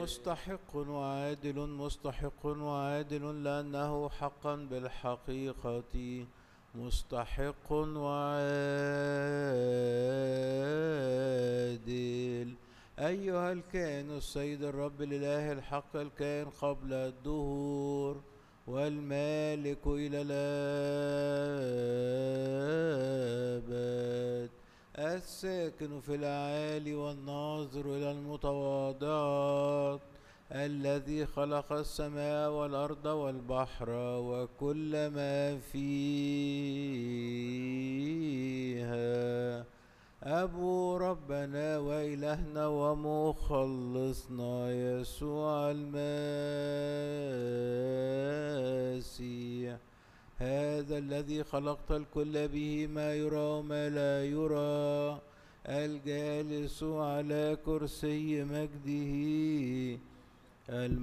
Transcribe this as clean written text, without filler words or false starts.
مستحق وعادل مستحق وعادل لأنه حقا بالحقيقة مستحق وعادل. أيها الكائن السيد الرب الإله الحق الكائن قبل الدهور والمالك إلى الأبد الساكن في الأعالي والناظر إلى المتواضعات الذي خلق السماء والأرض والبحر وكل ما فيها أبو ربنا وإلهنا ومخلصنا يسوع المسيح هذا الذي خلقت الكل به ما يرى وما لا يرى الجالس على كرسي مجده